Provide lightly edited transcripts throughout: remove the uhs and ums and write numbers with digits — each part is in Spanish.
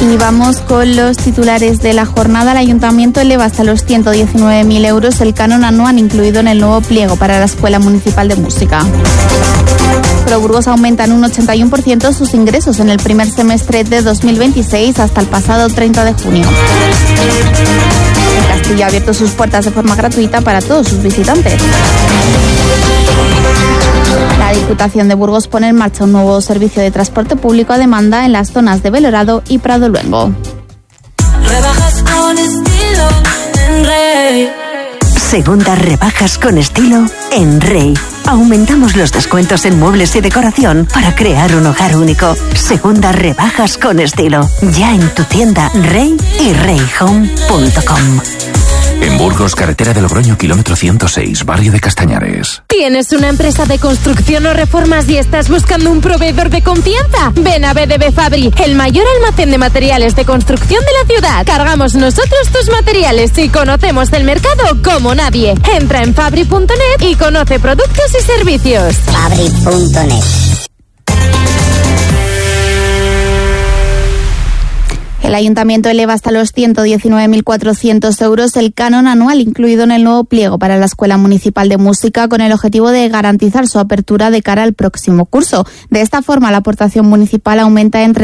Y vamos con los titulares de la jornada. El Ayuntamiento eleva hasta los 119.000 euros el canon anual incluido en el nuevo pliego para la Escuela Municipal de Música. Proburgos aumenta en un 81% sus ingresos en el primer semestre de 2026 hasta el pasado 30 de junio. El Castillo ha abierto sus puertas de forma gratuita para todos sus visitantes. La Diputación de Burgos pone en marcha un nuevo servicio de transporte público a demanda en las zonas de Belorado y Prado Luengo. Rebajas con estilo en Rey. Segundas rebajas con estilo en Rey. Aumentamos los descuentos en muebles y decoración para crear un hogar único. Segundas rebajas con estilo. Ya en tu tienda Rey y reyhome.com. En Burgos, carretera de Logroño, kilómetro 106, barrio de Castañares. ¿Tienes una empresa de construcción o reformas y estás buscando un proveedor de confianza? Ven a BDB Fabri, el mayor almacén de materiales de construcción de la ciudad. Cargamos nosotros tus materiales y conocemos el mercado como nadie. Entra en fabri.net y conoce productos y servicios. Fabri.net. El Ayuntamiento eleva hasta los 119.400 euros el canon anual incluido en el nuevo pliego para la Escuela Municipal de Música con el objetivo de garantizar su apertura de cara al próximo curso. De esta forma, la aportación municipal aumenta en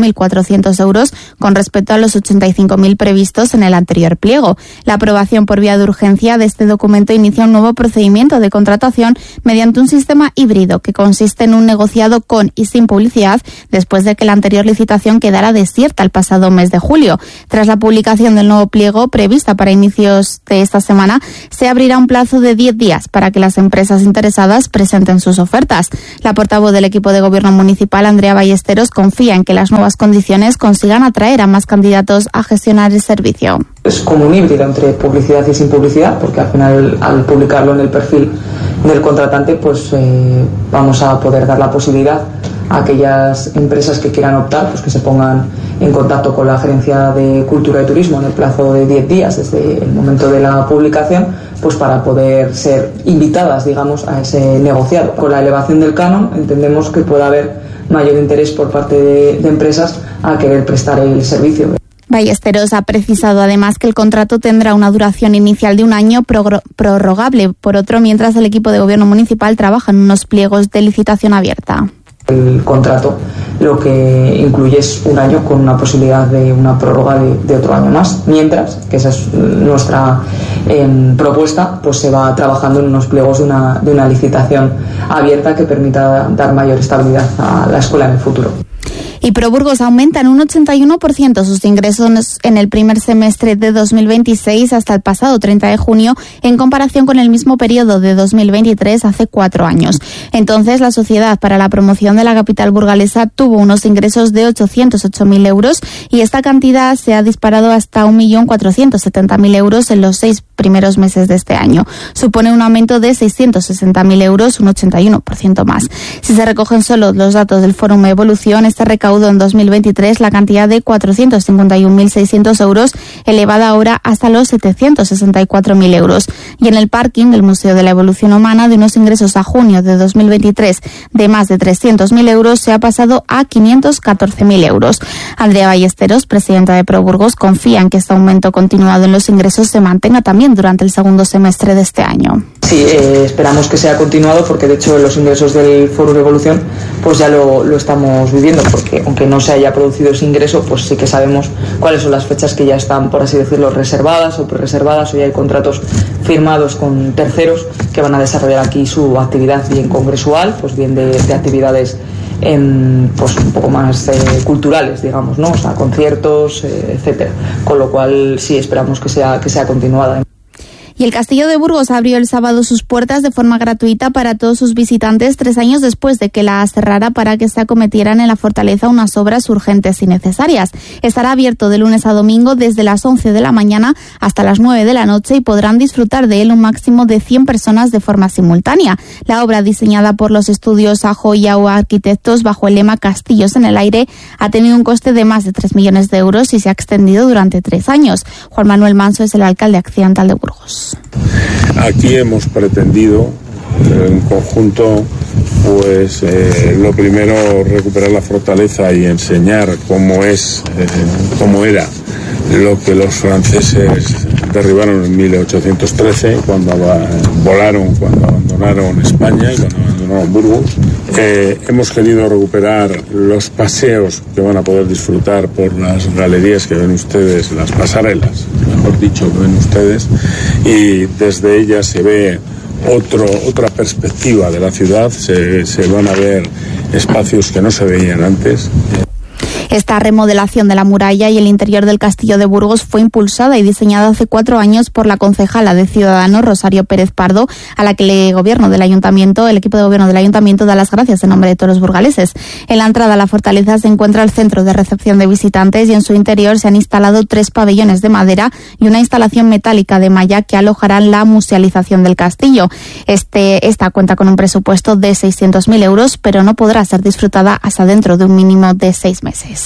34.400 euros con respecto a los 85.000 previstos en el anterior pliego. La aprobación por vía de urgencia de este documento inicia un nuevo procedimiento de contratación mediante un sistema híbrido que consiste en un negociado con y sin publicidad después de que la anterior licitación quedara desierta el pasado mes de julio. Tras la publicación del nuevo pliego, prevista para inicios de esta semana, se abrirá un plazo de 10 días para que las empresas interesadas presenten sus ofertas. La portavoz del equipo de gobierno municipal, Andrea Ballesteros, confía en que las nuevas condiciones consigan atraer a más candidatos a gestionar el servicio. Es como un híbrido entre publicidad y sin publicidad, porque al final, al publicarlo en el perfil del contratante, pues vamos a poder dar la posibilidad a aquellas empresas que quieran optar, pues que se pongan en contacto con la Gerencia de Cultura y Turismo en el plazo de 10 días desde el momento de la publicación, pues para poder ser invitadas, digamos, a ese negociado. Con la elevación del canon entendemos que puede haber mayor interés por parte de empresas a querer prestar el servicio. Ballesteros ha precisado además que el contrato tendrá una duración inicial de un año prorrogable por otro, mientras el equipo de gobierno municipal trabaja en unos pliegos de licitación abierta. El contrato lo que incluye es un año con una posibilidad de una prórroga de otro año más, mientras, que esa es nuestra propuesta, pues se va trabajando en unos pliegos de una licitación abierta que permita dar mayor estabilidad a la escuela en el futuro. Y Proburgos aumenta en un 81% sus ingresos en el primer semestre de 2026 hasta el pasado 30 de junio en comparación con el mismo periodo de 2023 hace 4 años. Entonces, la Sociedad para la Promoción de la Capital Burgalesa tuvo unos ingresos de 808.000 euros y esta cantidad se ha disparado hasta 1.470.000 euros en los 6 primeros meses de este año. Supone un aumento de 660.000 euros, un 81% más. Si se recogen solo los datos del Fórum Evolución, este recaudó en 2023 la cantidad de 451.600 euros, elevada ahora hasta los 764.000 euros. Y en el parking del Museo de la Evolución Humana, de unos ingresos a junio de 2023 de más de 300.000 euros, se ha pasado a 514.000 euros. Andrea Ballesteros, presidenta de Proburgos, confía en que este aumento continuado en los ingresos se mantenga también durante el segundo semestre de este año. Sí, esperamos que sea continuado porque de hecho los ingresos del Foro de Evolución pues ya lo estamos viviendo, porque aunque no se haya producido ese ingreso, pues sí que sabemos cuáles son las fechas que ya están, por así decirlo, reservadas o pre-reservadas, o ya hay contratos firmados con terceros que van a desarrollar aquí su actividad, bien congresual, pues bien de actividades pues un poco más culturales, digamos, ¿no? O sea, conciertos, etcétera. Con lo cual sí esperamos que sea continuada. Y el Castillo de Burgos abrió el sábado sus puertas de forma gratuita para todos sus visitantes 3 años después de que la cerrara para que se acometieran en la fortaleza unas obras urgentes y necesarias. Estará abierto de lunes a domingo desde las 11 de la mañana hasta las 9 de la noche y podrán disfrutar de él un máximo de 100 personas de forma simultánea. La obra, diseñada por los estudios Ajo y Agua Arquitectos bajo el lema Castillos en el Aire, ha tenido un coste de más de 3 millones de euros y se ha extendido durante 3 años. Juan Manuel Manso es el alcalde accidental de Burgos. Aquí hemos pretendido En conjunto, pues lo primero, recuperar la fortaleza y enseñar cómo era lo que los franceses derribaron en 1813, cuando abandonaron España y cuando abandonaron Burgos. Hemos querido recuperar los paseos que van a poder disfrutar por las galerías que ven ustedes, las pasarelas, mejor dicho, que ven ustedes, y desde ellas se ve otra perspectiva de la ciudad, se van a ver espacios que no se veían antes. Esta remodelación de la muralla y el interior del castillo de Burgos fue impulsada y diseñada hace 4 años por la concejala de Ciudadanos, Rosario Pérez Pardo, a la que el equipo de gobierno del ayuntamiento da las gracias en nombre de todos los burgaleses. En la entrada a la fortaleza se encuentra el centro de recepción de visitantes y en su interior se han instalado 3 pabellones de madera y una instalación metálica de malla que alojarán la musealización del castillo. Esta cuenta con un presupuesto de 600.000 euros, pero no podrá ser disfrutada hasta dentro de un mínimo de 6 meses.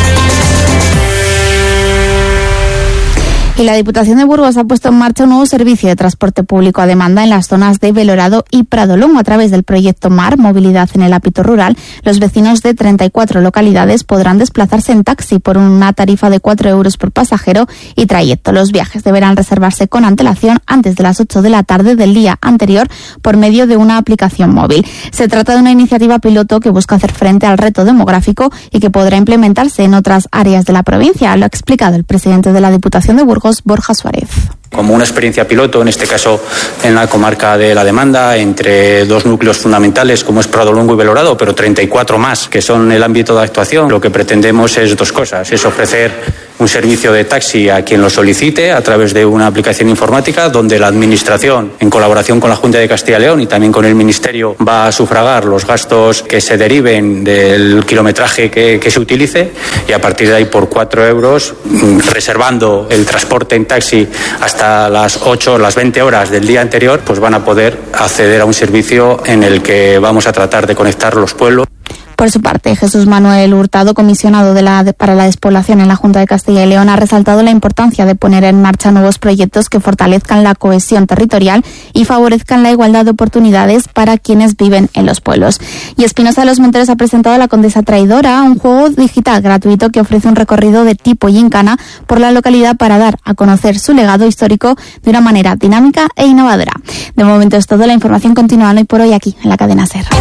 Y la Diputación de Burgos ha puesto en marcha un nuevo servicio de transporte público a demanda en las zonas de Belorado y Pradolongo. A través del proyecto MAR, Movilidad en el Ámbito Rural, los vecinos de 34 localidades podrán desplazarse en taxi por una tarifa de 4 euros por pasajero y trayecto. Los viajes deberán reservarse con antelación antes de las 8 de la tarde del día anterior por medio de una aplicación móvil. Se trata de una iniciativa piloto que busca hacer frente al reto demográfico y que podrá implementarse en otras áreas de la provincia. Lo ha explicado el presidente de la Diputación de Burgos, Borja Suárez. Como una experiencia piloto, en este caso en la comarca de la demanda, entre 2 núcleos fundamentales como es Pradolongo y Belorado, pero 34 más que son el ámbito de actuación. Lo que pretendemos es 2 cosas, es ofrecer un servicio de taxi a quien lo solicite a través de una aplicación informática donde la Administración, en colaboración con la Junta de Castilla y León y también con el Ministerio, va a sufragar los gastos que se deriven del kilometraje que se utilice, y a partir de ahí por 4 euros, reservando el transporte en taxi hasta las 8 o las 20 horas del día anterior, pues van a poder acceder a un servicio en el que vamos a tratar de conectar los pueblos. Por su parte, Jesús Manuel Hurtado, comisionado para la despoblación en la Junta de Castilla y León, ha resaltado la importancia de poner en marcha nuevos proyectos que fortalezcan la cohesión territorial y favorezcan la igualdad de oportunidades para quienes viven en los pueblos. Y Espinosa de los Monteros ha presentado La Condesa Traidora, un juego digital gratuito que ofrece un recorrido de tipo gincana por la localidad para dar a conocer su legado histórico de una manera dinámica e innovadora. De momento es todo. La información continúa hoy por hoy aquí en la cadena SER.